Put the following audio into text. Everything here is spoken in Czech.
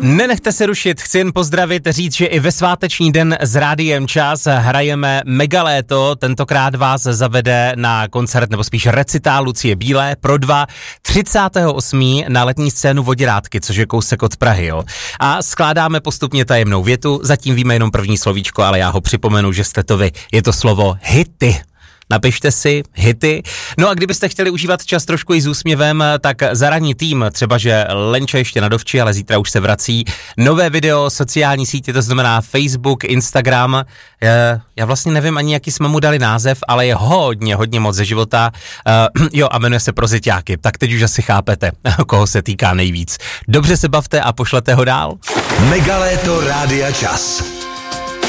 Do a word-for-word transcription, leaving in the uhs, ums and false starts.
Nenechte se rušit, chci jen pozdravit, říct, že i ve sváteční den s Rádiem Čas hrajeme Megaléto, tentokrát vás zavede na koncert, nebo spíš recitál Lucie Bílé pro dva třicátého osmého na letní scénu Voděrádky, což je kousek od Prahy, jo. A skládáme postupně tajemnou větu, zatím víme jenom první slovíčko, ale já ho připomenu, že jste to vy. Je to slovo hity. Napište si hity. No a kdybyste chtěli užívat čas trošku i s úsměvem, tak za ranní tým, třeba že Lenča ještě na dovči, ale zítra už se vrací. Nové video, sociální sítě, to znamená Facebook, Instagram. Já vlastně nevím ani, jaký jsme mu dali název, ale je hodně, hodně moc ze života. Uh, jo, a jmenuje se Proziťáky. Tak teď už asi chápete, koho se týká nejvíc. Dobře se bavte a pošlete ho dál. Megaléto Rádia Čas.